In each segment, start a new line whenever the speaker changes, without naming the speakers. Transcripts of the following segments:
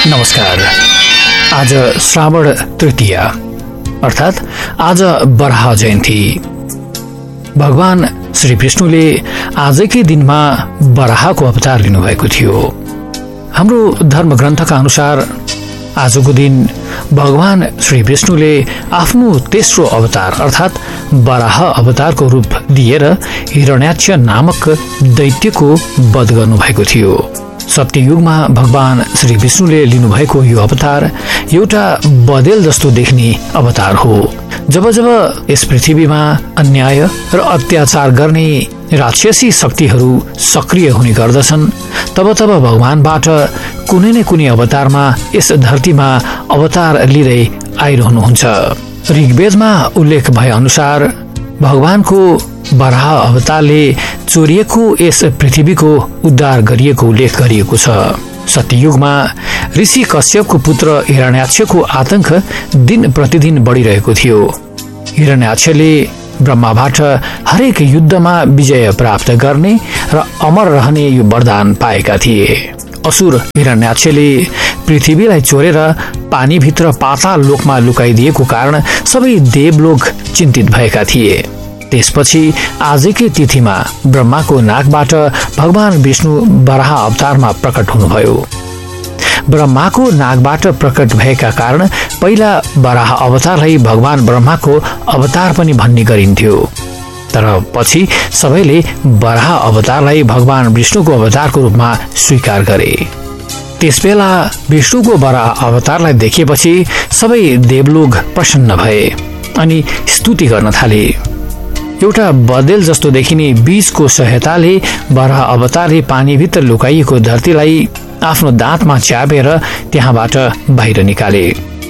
नमस्कार। आज श्रावण तृतीया अर्थात् आज बराह जयन्ती। भगवान श्री विष्णुले आजकै दिनमा बराहको अवतार लिनुभएको थियो। हाम्रो धर्मग्रन्थका अनुसार आजको दिन भगवान श्री विष्णुले आफ्नो तेस्रो अवतार अर्थात् बराह अवतारको रूप लिएर हिरण्याक्ष नामक दैत्यको वध गर्नुभएको थियो। सत्ययुगमा भगवान श्री विष्णुले लिनुभएको यो अवतार एउटा बदेल जस्तो देखिने अवतार हो। जब जब यस पृथ्वीमा अन्याय र अत्याचार गर्ने राक्षसी शक्तिहरू सक्रिय हुने गर्दछन्, तब तब भगवानबाट कुनै न कुनै अवतारमा यस धरतीमा अवतार लिँदै आइरहनुहुन्छ। ऋग्वेदमा उल्लेख भए अनुसार भगवानको बराह अवतारले चोरिएको यस पृथ्वीको उद्धार गरिएको उल्लेख गरिएको छ। सत्ययुगमा ऋषि कश्यपको पुत्र हिरण्याक्षको आतंक दिन प्रतिदिन बढिरहेको थियो। हिरण्याक्षले ब्रह्माबाट हरेक युद्धमा विजय प्राप्त गर्ने र अमर रहने यो वरदान पाएका थिए। असुर हिरण्याक्षले पृथ्वीलाई चोरेर पानीभित्र पाताल लोकमा लुकाइदिएको कारण सबै देवलोक चिन्तित भएका थिए। त्यसपछि आजकै तिथिमा ब्रह्माको नाकबाट भगवान विष्णु बराह अवतारमा प्रकट हुनुभयो। ब्रह्माको नाकबाट प्रकट भएका कारण पहिला बराह अवतारलाई भगवान ब्रह्माको अवतार पनि भन्ने गरिन्थ्यो। तर पछि सबैले बराह अवतारलाई भगवान विष्णुको अवतारको रूपमा स्वीकार गरे। त्यसबेला विष्णुको बराह अवतारलाई देखेपछि सबै देवलोक प्रसन्न भए अनि स्तुति गर्न थाले। एउटा बदेल जस्तो देखिने बीजको सहायताले बराह अवतारले पानीभित्र लुकाइएको धरतीलाई आफ्नो दाँतमा च्यापेर त्यहाँबाट बाहिर निकाले।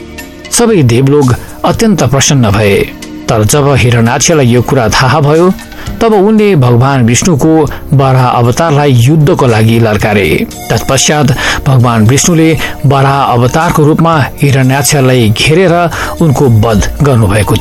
सबै देवलोक अत्यन्त प्रसन्न भए। तर जब हिरण्याक्षलाई यो कुरा थाहा भयो, तब उनले भगवान विष्णुको बराह अवतारलाई युद्धको लागि ललकारे। तत्पश्चात भगवान विष्णुले बराह अवतारको रूपमा हिरण्याक्षलाई घेरेर उनको वध गर्नुभएको